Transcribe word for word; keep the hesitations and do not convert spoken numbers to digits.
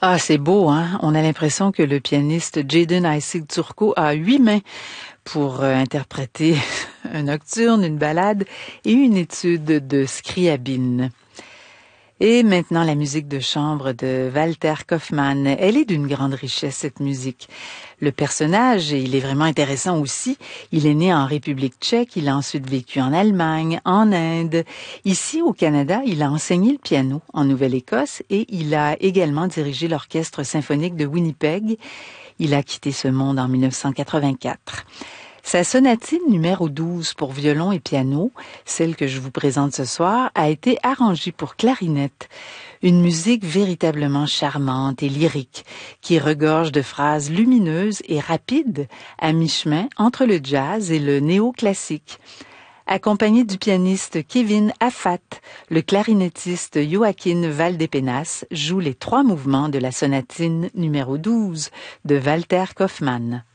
Ah, c'est beau, hein? On a l'impression que le pianiste Jaden Isaac Turco a huit mains pour euh, interpréter un nocturne, une ballade et une étude de Scriabine. Et maintenant, la musique de chambre de Walter Kaufmann. Elle est d'une grande richesse, cette musique. Le personnage, et il est vraiment intéressant aussi, il est né en République tchèque, il a ensuite vécu en Allemagne, en Inde. Ici, au Canada, il a enseigné le piano en Nouvelle-Écosse et il a également dirigé l'Orchestre symphonique de Winnipeg. Il a quitté ce monde en dix-neuf cent quatre-vingt-quatre. Sa sonatine numéro douze pour violon et piano, celle que je vous présente ce soir, a été arrangée pour clarinette. Une musique véritablement charmante et lyrique, qui regorge de phrases lumineuses et rapides, à mi-chemin entre le jazz et le néoclassique. Accompagné du pianiste Kevin Affat, le clarinettiste Joaquin Valdepenas joue les trois mouvements de la sonatine numéro douze de Walter Kaufmann.